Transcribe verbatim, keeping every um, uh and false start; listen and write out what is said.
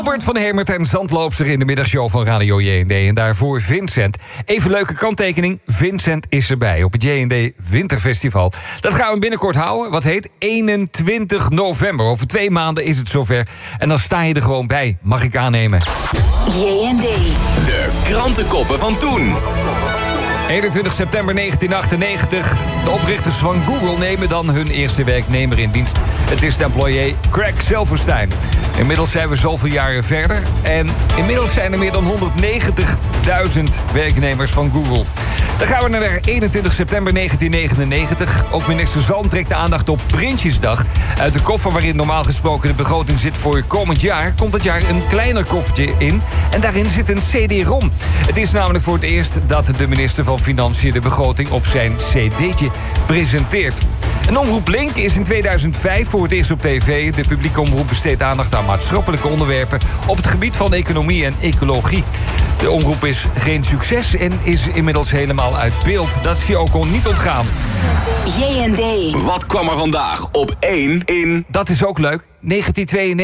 Robert van Hemert en zandloopster in de middagshow van Radio J en D. En daarvoor Vincent. Even leuke kanttekening, Vincent is erbij op het J en D Winterfestival. Dat gaan we binnenkort houden, wat heet eenentwintig november. Over twee maanden is het zover. En dan sta je er gewoon bij, mag ik aannemen. J en D. De krantenkoppen van toen. eenentwintig september negentien achtennegentig. De oprichters van Google nemen dan hun eerste werknemer in dienst. Het is de employé Craig Silverstein. Inmiddels zijn we zoveel jaren verder. En inmiddels zijn er meer dan honderdnegentigduizend werknemers van Google. Dan gaan we naar eenentwintig september negentien negenennegentig. Ook minister Zalm trekt de aandacht op Prinsjesdag. Uit de koffer waarin normaal gesproken de begroting zit voor komend jaar... komt dit jaar een kleiner koffertje in. En daarin zit een C D-ROM. Het is namelijk voor het eerst dat de minister van Financiën... de begroting op zijn cd'tje presenteert. Een Omroep Link is in tweeduizend vijf voor het eerst op tv. De publieke omroep besteedt aandacht aan maatschappelijke onderwerpen... op het gebied van economie en ecologie. De omroep is geen succes en is inmiddels helemaal uit beeld. Dat is je ook al niet ontgaan. J en D. Wat kwam er vandaag op één in... Dat is ook leuk. negentien tweeënnegentig